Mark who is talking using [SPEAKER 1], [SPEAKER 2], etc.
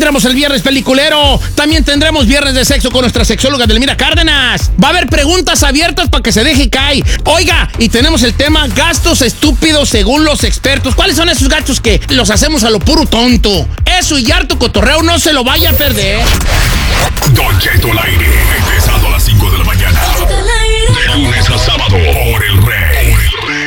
[SPEAKER 1] tendremos el viernes peliculero. También tendremos viernes de sexo con nuestra sexóloga Delmira Cárdenas. Va a haber preguntas abiertas para que se deje caer. Oiga, y tenemos el tema gastos estúpidos según los expertos. ¿Cuáles son esos gastos que los hacemos a lo puro tonto? Eso y harto cotorreo, no se lo vaya a perder.
[SPEAKER 2] Don Cheto al aire.